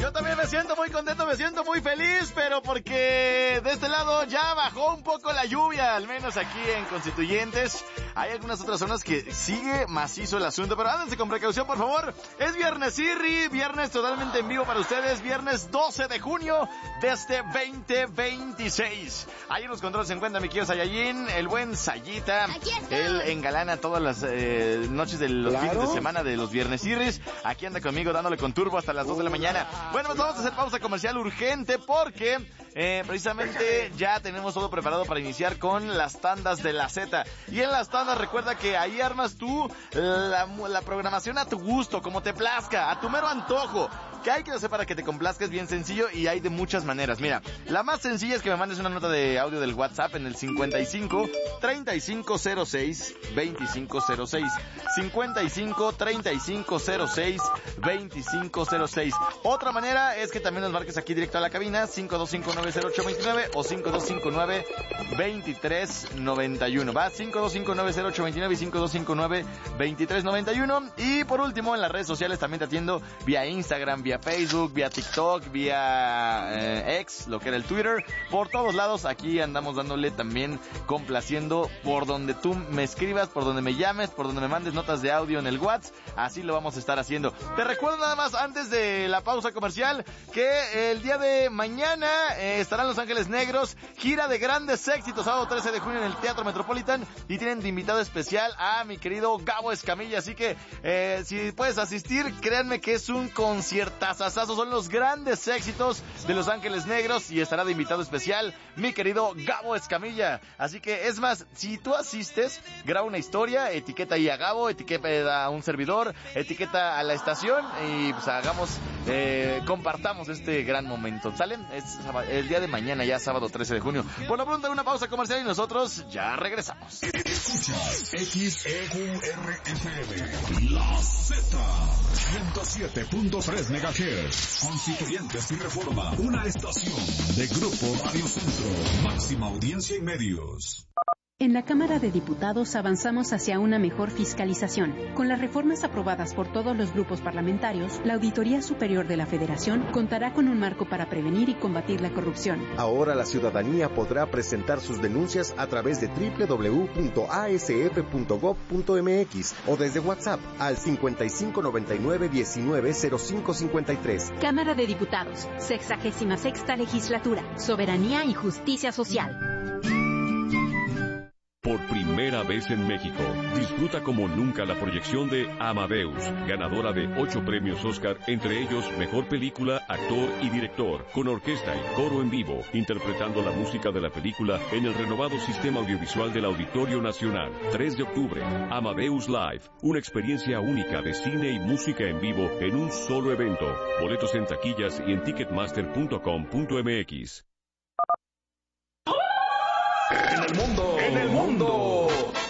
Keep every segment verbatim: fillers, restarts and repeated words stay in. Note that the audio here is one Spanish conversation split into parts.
Yo también me siento muy contento, me siento muy feliz, pero porque de este lado ya bajó un poco la lluvia, al menos aquí en Constituyentes. Hay algunas otras zonas que sigue macizo el asunto, pero ándense con precaución, por favor. Es viernes Irri, viernes totalmente en vivo para ustedes, viernes doce de junio de este veinte veintiséis. Ahí en los controles se encuentra mi querido Sayayin, el buen Sayita. Él engalana todas las eh, noches de los Claro. fines de semana de los viernes Irris. Aquí anda conmigo dándole con turbo hasta las dos de la mañana. Bueno, pues vamos a hacer pausa comercial urgente porque eh, precisamente ya tenemos todo preparado para iniciar con las tandas de la Z. Y en las tandas recuerda que ahí armas tú la, la programación a tu gusto, como te plazca, a tu mero antojo. ¿Qué hay que hacer para que te complazca? Es bien sencillo y hay de muchas maneras. Mira, la más sencilla es que me mandes una nota de audio del WhatsApp en el cincuenta y cinco, treinta y cinco cero seis, veinticinco cero seis. cincuenta y cinco, treinta y cinco cero seis, veinticinco cero seis. Otra manera es que también nos marques aquí directo a la cabina, cinco dos cinco nueve cero ocho dos nueve o cinco dos cinco nueve, veintitrés noventa y uno. Va, cinco dos cinco nueve cero ocho dos nueve y cinco dos cinco nueve, veintitrés noventa y uno. Y por último, en las redes sociales también te atiendo vía Instagram, vía Facebook, vía TikTok, vía eh, X, lo que era el Twitter. Por todos lados, aquí andamos dándole también, complaciendo por donde tú me escribas, por donde me llames, por donde me mandes notas de audio en el WhatsApp. Así lo vamos a estar haciendo. Te recuerdo nada más antes de la pausa comercial que el día de mañana eh, estarán Los Ángeles Negros, gira de grandes éxitos, sábado trece de junio en el Teatro Metropolitan, y tienen de invitado especial a mi querido Gabo Escamilla. Así que eh, si puedes asistir, créanme que es un conciertazazazo. Son los grandes éxitos de Los Ángeles Negros y estará de invitado especial mi querido Gabo Escamilla. Así que es más, si tú asistes, graba una historia, etiqueta ahí a Gabo, etiqueta a un servidor, etiqueta a la estación y pues hagamos, eh, compartamos este gran momento. ¿Sale? Es el día de mañana, ya sábado trece de junio. Por lo pronto, una pausa comercial y nosotros ya regresamos. Escuchas X E U R F M, La Z, ciento siete punto tres megahertz. Constituyentes y Reforma, una estación de Grupo Radio Centro, máxima audiencia y medios. En la Cámara de Diputados avanzamos hacia una mejor fiscalización. Con las reformas aprobadas por todos los grupos parlamentarios, la Auditoría Superior de la Federación contará con un marco para prevenir y combatir la corrupción. Ahora la ciudadanía podrá presentar sus denuncias a través de doble u doble u doble u punto a s f punto gob punto m x o desde WhatsApp al cincuenta y cinco noventa y nueve diecinueve cero cinco cincuenta y tres. Cámara de Diputados, sexagésima sexta Legislatura, Soberanía y Justicia Social. Por primera vez en México, disfruta como nunca la proyección de Amadeus, ganadora de ocho premios Oscar, entre ellos Mejor Película, Actor y Director, con orquesta y coro en vivo, interpretando la música de la película en el renovado sistema audiovisual del Auditorio Nacional. tres de octubre, Amadeus Live, una experiencia única de cine y música en vivo en un solo evento. Boletos en taquillas y en ticketmaster punto com punto m x. En el mundo, en el mundo,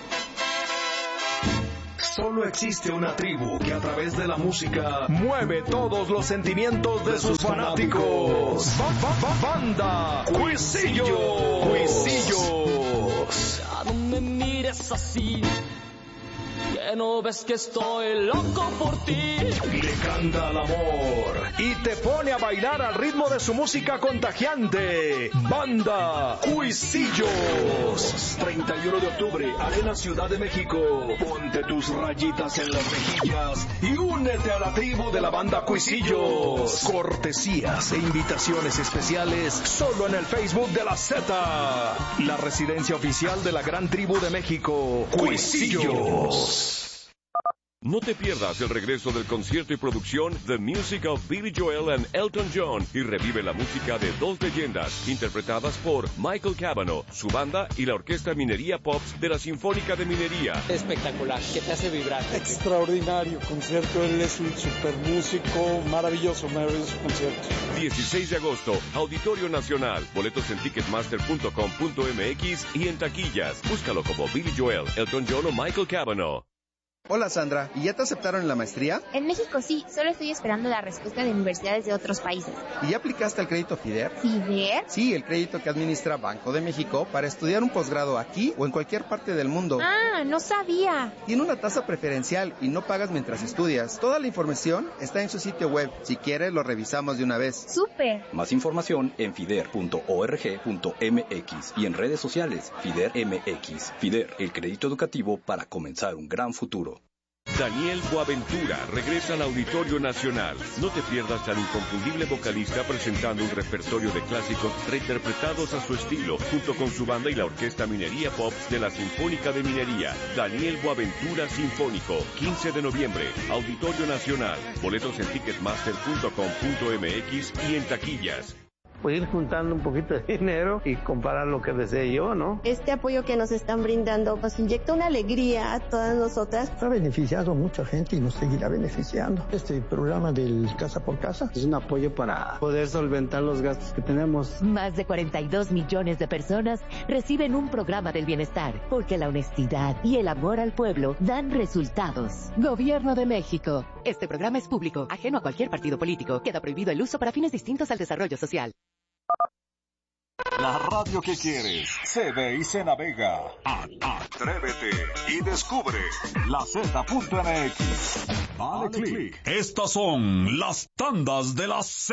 solo existe una tribu que a través de la música mueve todos los sentimientos de sus fanáticos. Ba, ba, ba, banda Cuisillo. Cuisillos. Ya no me mires así, que no ves que estoy loco por ti. Le canta al amor y te pone a bailar al ritmo de su música contagiante. Banda Cuisillos. treinta y uno de octubre, Arena Ciudad de México. Ponte tus rayitas en las mejillas y únete a la tribu de la banda Cuisillos. Cortesías e invitaciones especiales solo en el Facebook de la Z, la residencia oficial de la gran tribu de México, Cuisillos. No te pierdas el regreso del concierto y producción The Music of Billy Joel and Elton John y revive la música de dos leyendas interpretadas por Michael Cavanaugh, su banda y la Orquesta Minería Pops de la Sinfónica de Minería. Espectacular, que te hace vibrar. Extraordinario concierto, él es un super músico, maravilloso, maravilloso concierto. dieciséis de agosto, Auditorio Nacional, boletos en ticketmaster punto com punto m x y en taquillas. Búscalo como Billy Joel, Elton John o Michael Cavanaugh. Hola Sandra, ¿y ya te aceptaron en la maestría? En México sí, solo estoy esperando la respuesta de universidades de otros países. ¿Y ya aplicaste al crédito FIDER? ¿FIDER? Sí, el crédito que administra Banco de México para estudiar un posgrado aquí o en cualquier parte del mundo. Ah, no sabía. Tiene una tasa preferencial y no pagas mientras estudias. Toda la información está en su sitio web. Si quieres, lo revisamos de una vez. ¡Súper! Más información en fider punto org punto m x y en redes sociales FIDER M X. FIDER, el crédito educativo para comenzar un gran futuro. Daniel Boaventura regresa al Auditorio Nacional. No te pierdas al inconfundible vocalista presentando un repertorio de clásicos reinterpretados a su estilo, junto con su banda y la Orquesta Minería Pop de la Sinfónica de Minería. Daniel Boaventura Sinfónico, quince de noviembre, Auditorio Nacional. Boletos en ticketmaster punto com punto m x y en taquillas. Pues ir juntando un poquito de dinero y comprar lo que desee yo, ¿no? Este apoyo que nos están brindando nos inyecta una alegría a todas nosotras. Ha beneficiado a mucha gente y nos seguirá beneficiando. Este programa del Casa por Casa es un apoyo para poder solventar los gastos que tenemos. Más de cuarenta y dos millones de personas reciben un programa del bienestar, porque la honestidad y el amor al pueblo dan resultados. Gobierno de México. Este programa es público, ajeno a cualquier partido político. Queda prohibido el uso para fines distintos al desarrollo social. La radio que quieres se ve y se navega. Atrévete y descubre la Z punto M X. Dale click. Estas son las tandas de la Z.